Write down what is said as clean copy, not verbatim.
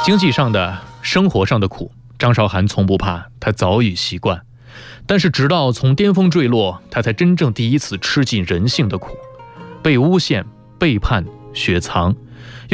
经济上的、生活上的苦，张韶涵从不怕，她早已习惯。但是直到从巅峰坠落，她才真正第一次吃尽人性的苦，被诬陷、背叛、雪藏，